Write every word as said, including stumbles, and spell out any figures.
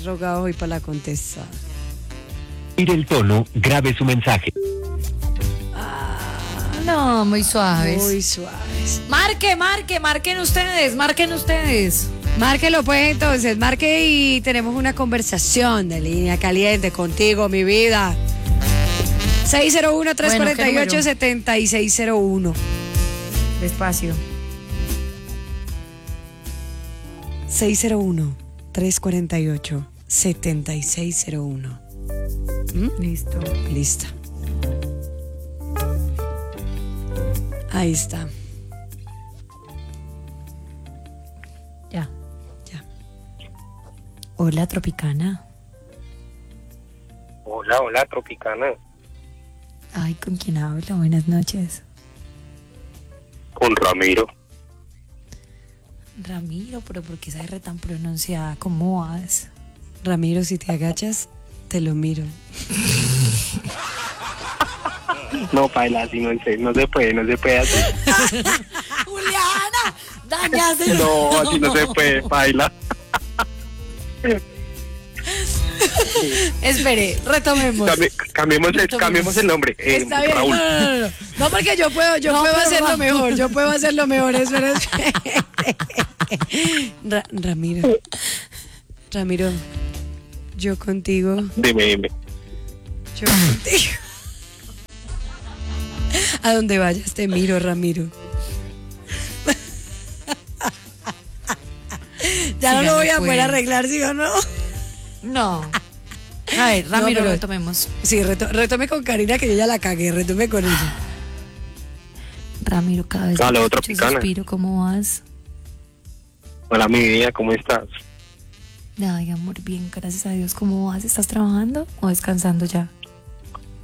drogado hoy para la contestada. Mire el tono, grabe su mensaje. No, muy suaves. Muy suaves. Marque, marque, marquen ustedes, marquen ustedes. Márquelo pues entonces, marque y tenemos una conversación de línea caliente contigo, mi vida. seis cero uno, tres cuatro ocho, siete seis cero uno. Despacio. seis cero uno, tres cuatro ocho, siete seis cero uno. ¿Mm? Listo. Lista. Ahí está. Ya. Ya. Hola, Tropicana. Hola, hola, Tropicana. Ay, ¿con quién hablo? Buenas noches. Con Ramiro. Ramiro, pero ¿por qué esa R tan pronunciada? ¿Cómo vas? Ramiro, si te agachas, te lo miro. No, paila, así no, se- no se puede, no se puede hacer. Juliana, dañaste. No, así no se puede, paila. Espere, retomemos. Cambi- cambiemos, el, cambiemos el nombre. eh, Está bien. Raúl. No, no, no, no. No, porque yo puedo, yo No, puedo pero hacerlo Ramiro. mejor. Yo puedo hacerlo mejor. Espera, espera. Ra- Ramiro. Ramiro. Yo contigo. Dime, dime. Yo contigo. A donde vayas te miro, Ramiro. Ya no Sí, lo ya voy no a poder puede. arreglar, ¿sí o no? No. A ver, Ramiro, pero- retomemos. Sí, reto- retome con Karina que yo ya la cagué. Retome con ella. Ramiro, cada vez que Dale, te otra escucho picana. suspiro, ¿cómo vas? Hola, mi vida, ¿cómo estás? Ay, amor, bien, gracias a Dios. ¿Cómo vas? ¿Estás trabajando o descansando ya?